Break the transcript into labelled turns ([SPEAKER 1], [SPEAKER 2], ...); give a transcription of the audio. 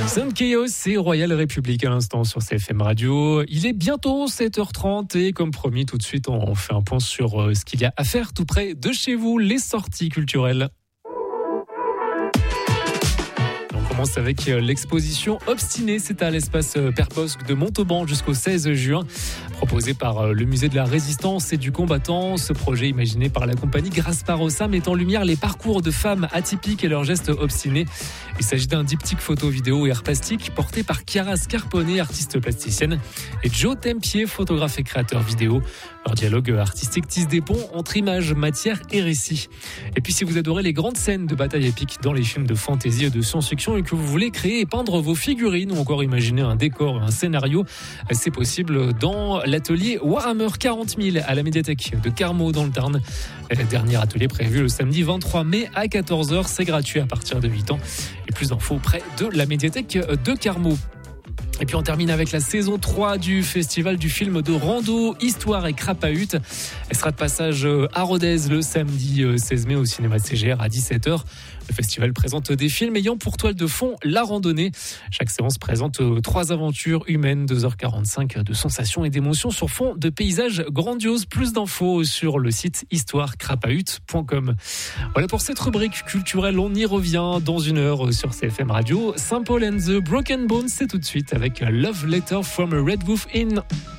[SPEAKER 1] Sound Chaos, c'est Royal République à l'instant sur CFM Radio. Il est bientôt 7h30 et comme promis, tout de suite, on fait un point sur ce qu'il y a à faire tout près de chez vous, les sorties culturelles. On commence avec l'exposition Obstiné, c'est à l'espace Père-Bosc de Montauban jusqu'au 16 juin. Proposé par le musée de la Résistance et du Combattant, ce projet imaginé par la compagnie Grasparossa met en lumière les parcours de femmes atypiques et leurs gestes obstinés. Il s'agit d'un diptyque photo, vidéo et art plastique porté par Chiara Scarpone, artiste plasticienne, et Joe Tempier, photographe et créateur vidéo. Leur dialogue artistique tisse des ponts entre images, matière et récit. Et puis si vous adorez les grandes scènes de bataille épiques dans les films de fantasy et de science-fiction et que vous voulez créer et peindre vos figurines ou encore imaginer un décor, un scénario, c'est possible dans l'atelier Warhammer 40 000 à la médiathèque de Carmaux dans le Tarn. Dernier atelier prévu le samedi 23 mai à 14h. C'est gratuit à partir de 8 ans. Et plus d'infos auprès de la médiathèque de Carmaux. Et puis on termine avec la saison 3 du festival du film de rando Histoire et Crapahut. Elle sera de passage à Rodez le samedi 16 mai au cinéma CGR à 17h. Le festival présente des films ayant pour toile de fond la randonnée. Chaque séance présente 3 aventures humaines, 2h45 de sensations et d'émotions sur fond de paysages grandioses. Plus d'infos sur le site histoirecrapahut.com. Voilà pour cette rubrique culturelle. On y revient dans une heure sur CFM Radio. Saint Paul and the Broken Bones, c'est tout de suite avec Love Letter from a Red Wolf Inn.